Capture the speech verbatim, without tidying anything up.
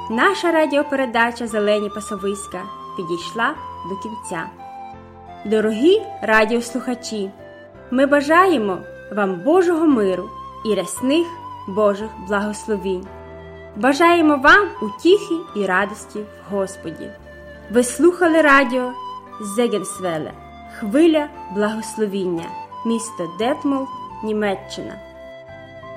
наша радіопередача «Зелені пасовиська» підійшла до кінця. Дорогі радіослухачі, ми бажаємо вам Божого миру і рясних Божих благословінь. Бажаємо вам утіхи і радості в Господі. Ви слухали радіо «Зегенсвеле» – хвиля благословіння, місто Детмолд, Німеччина.